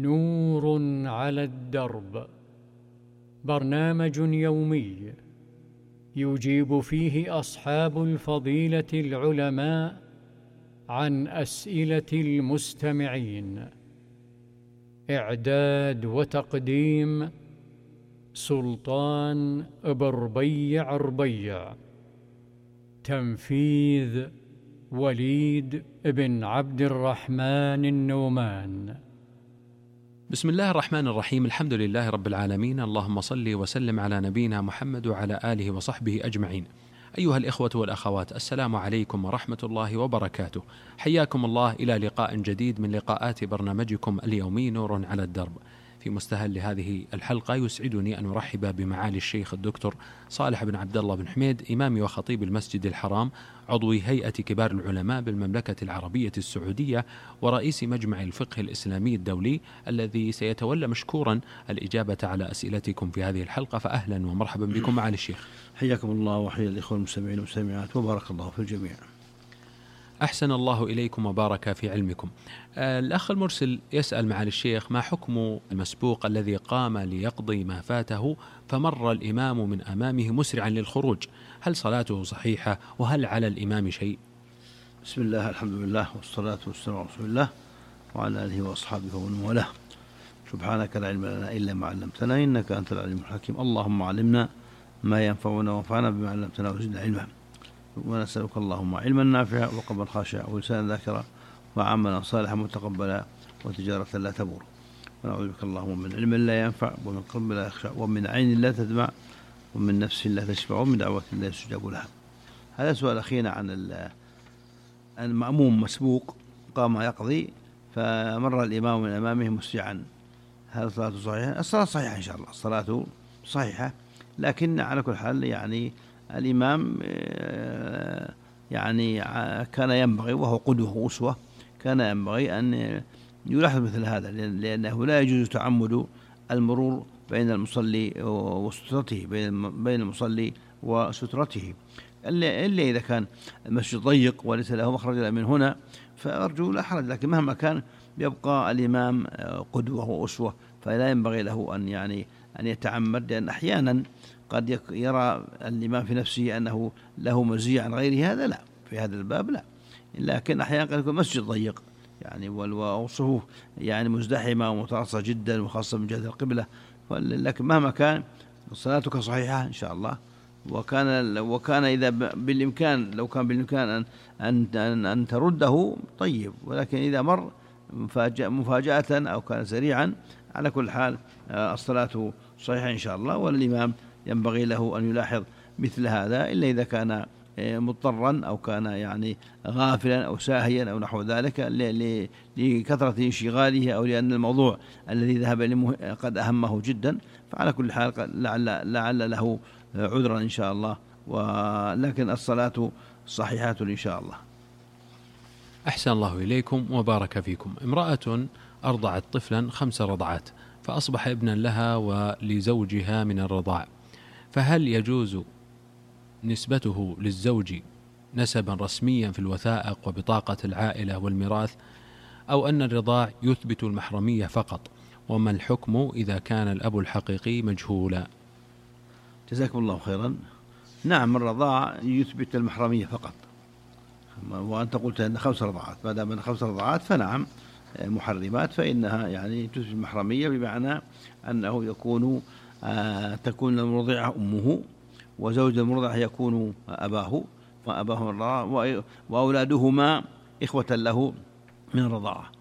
نور على الدرب، برنامج يومي يجيب فيه أصحاب الفضيلة العلماء عن أسئلة المستمعين. إعداد وتقديم سلطان بربيع ربيع. تنفيذ وليد بن عبد الرحمن النومان. بسم الله الرحمن الرحيم. الحمد لله رب العالمين، اللهم صل وسلم على نبينا محمد وعلى آله وصحبه أجمعين. أيها الإخوة والأخوات، السلام عليكم ورحمة الله وبركاته. حياكم الله إلى لقاء جديد من لقاءات برنامجكم اليومي نور على الدرب. في مستهل هذه الحلقة يسعدني أن أرحب بمعالي الشيخ الدكتور صالح بن عبد الله بن حميد، إمام وخطيب المسجد الحرام، عضو هيئة كبار العلماء بالمملكة العربية السعودية، ورئيس مجمع الفقه الإسلامي الدولي، الذي سيتولى مشكورا الإجابة على أسئلتكم في هذه الحلقة. فأهلا ومرحبا بكم معالي الشيخ. حياكم الله وحيا الإخوة المستمعين والمستمعات، وبارك الله في الجميع. أحسن الله إليكم وبارك في علمكم. الأخ المرسل يسأل معالي الشيخ: ما حكم المسبوق الذي قام ليقضي ما فاته فمر الإمام من أمامه مسرعا للخروج؟ هل صلاته صحيحة؟ وهل على الإمام شيء؟ بسم الله، الحمد لله، والصلاة والسلام على رسول الله وعلى آله وأصحابه ومن والاه. سبحانك لا علم لنا إلا ما علمتنا إنك أنت العليم الحكيم. اللهم علمنا ما ينفعنا وانفعنا بما علمتنا وزدنا علما. ونسألك اللهم علما نافعا وقلبا خاشعا ولسانا ذاكرا وعملا صالحا متقبلا وتجارة لا تبور. ونعوذ بك اللهم من علم لا ينفع ومن قلب لا يخشع ومن عين لا تدمع ومن نفس لا تشبع ومن دعوة لا يستجاب لها. هذا سؤال أخينا عن المأموم مسبوق قام يقضي فمر الإمام من أمامه مسرعا، هل صلاته صحيحة؟ الصلاة صحيحة إن شاء الله، الصلاة صحيحة، لكن على كل حال يعني الإمام يعني كان ينبغي، وهو قدوة وأسوة، كان ينبغي أن يلاحظ مثل هذا، لأنه لا يجوز تعمد المرور بين المصلي وسترته، بين المصلي وسترته، إلا إذا كان المسجد ضيق وليس له مخرج من هنا فأرجو لا حرج، لكن مهما كان يبقى الإمام قدوة وأسوة، فلا ينبغي له أن يتعمد، لأن أحيانا قد يرى الإمام في نفسه أنه له مزية عن غيره، هذا لا، في هذا الباب لا، لكن أحيانا قد يكون مسجد ضيق والصفوف مزدحمة ومتراصة جدا، وخاصة من جهة القبلة، لكن مهما كان صلاتك صحيحة إن شاء الله. وكان إذا بالإمكان، لو كان بالإمكان أن ترده طيب، ولكن إذا مر مفاجأة أو كان سريعا، على كل حال الصلاة صحيحة إن شاء الله. والإمام ينبغي له أن يلاحظ مثل هذا، إلا إذا كان مضطرا أو كان غافلا أو ساهيا أو نحو ذلك لكثرة انشغاله، أو لأن الموضوع الذي ذهب قد أهمه جدا، فعلى كل حال لعل له عذرا إن شاء الله، ولكن الصلاة صحيحة إن شاء الله. أحسن الله إليكم وبارك فيكم. امرأة أرضعت طفلا 5 رضعات، فأصبح ابنا لها ولزوجها من الرضاع، فهل يجوز نسبته للزوج نسبا رسميا في الوثائق وبطاقة العائلة والميراث، أو أن الرضاع يثبت المحرمية فقط؟ وما الحكم إذا كان الأب الحقيقي مجهولا؟ جزاكم الله خيرا. نعم، الرضاع يثبت المحرمية فقط، وأنت قلت أن 5 رضعات، ما دام أن 5 رضعات فنعم محرمات، فإنها تثبت المحرمية، بمعنى أنه تكون المرضعة أمه، وزوج المرضع يكون أباه الرضاعة، وأولادهما إخوة له من الرضاعة.